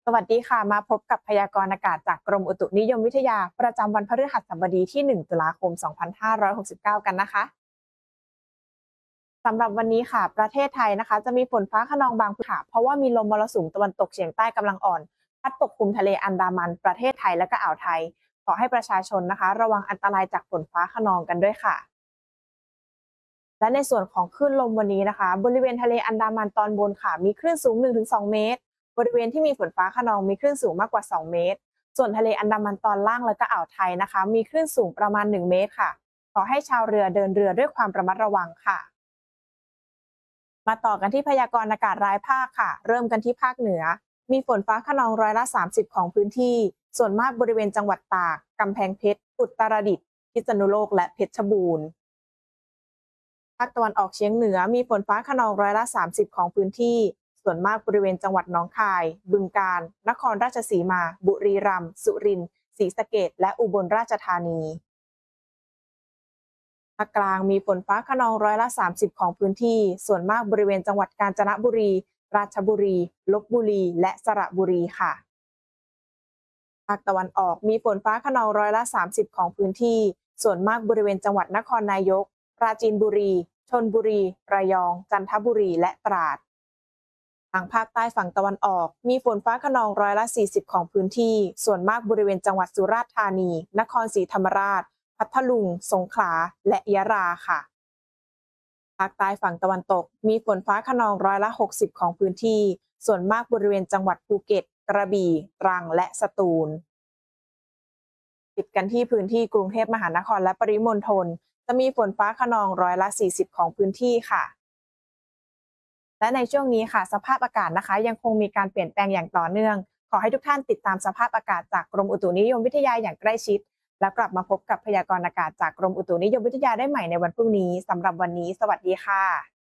สวัสดีค่ะมาพบกับพยากรณ์อากาศจากกรมอุตุนิยมวิทยาประจำวันพฤหัสบดีที่1ตุลาคม2569กันนะคะสำหรับวันนี้ค่ะประเทศไทยนะคะจะมีฝนฟ้าคะนองบางพื้นที่ค่ะเพราะว่ามีลมมรสุมตะวันตกเฉียงใต้กำลังอ่อนพัดปกคลุมทะเลอันดามันประเทศไทยและก็อ่าวไทยขอให้ประชาชนนะคะระวังอันตรายจากฝนฟ้าคะนองกันด้วยค่ะและในส่วนของคลื่นลมวันนี้นะคะบริเวณทะเลอันดามันตอนบนค่ะมีคลื่นสูง 1-2 เมตรบริเวณที่มีฝนฟ้าคะนองมีคลื่นสูงมากกว่า2 เมตรส่วนทะเลอันดามันตอนล่างและก็อ่าวไทยนะคะมีคลื่นสูงประมาณ1 เมตรค่ะขอให้ชาวเรือเดินเรือด้วยความระมัดระวังค่ะมาต่อกันที่พยากรณ์อากาศรายภาคค่ะเริ่มกันที่ภาคเหนือมีฝนฟ้าคะนอง30%ของพื้นที่ส่วนมากบริเวณจังหวัดตากกำแพงเพชรอุตรดิตถ์พิษณุโลกและเพชรบูรณ์ ภาคตะวันออกเฉียงเหนือมีฝนฟ้าคะนอง30%ของพื้นที่ส่วนมากบริเวณจังหวัดหนองคาย บึงกาฬ นครราชสีมา บุรีรัมย์ สุรินทร์ ศรีสะเกษและอุบลราชธานีภาคกลางมีฝนฟ้าคะนอง30%ของพื้นที่ส่วนมากบริเวณจังหวัดกาญจนบุรี ราชบุรี ลพบุรี และสระบุรีค่ะภาคตะวันออกมีฝนฟ้าคะนอง30%ของพื้นที่ส่วนมากบริเวณจังหวัดนครนายก ปราจีนบุรีชลบุรีระยองจันทบุรีและตราดทางภาคใต้ฝั่งตะวันออกมีฝนฟ้าคะนอง40%ของพื้นที่ส่วนมากบริเวณจังหวัดสุราษฎร์ธานีนครศรีธรรมราชพัทลุงสงขลาและยะลาค่ะภาคใต้ฝั่งตะวันตกมีฝนฟ้าคะนอง60%ของพื้นที่ส่วนมากบริเวณจังหวัดภูเก็ตกระบี่ตรังและสตูลติดกันที่พื้นที่กรุงเทพมหานครและปริมณฑลจะมีฝนฟ้าคะนอง40%ของพื้นที่ค่ะและในช่วงนี้ค่ะสภาพอากาศนะคะยังคงมีการเปลี่ยนแปลงอย่างต่อเนื่องขอให้ทุกท่านติดตามสภาพอากาศจากกรมอุตุนิยมวิทยาอย่างใกล้ชิดแล้วกลับมาพบกับพยากรณ์อากาศจากกรมอุตุนิยมวิทยาได้ใหม่ในวันพรุ่งนี้สำหรับวันนี้สวัสดีค่ะ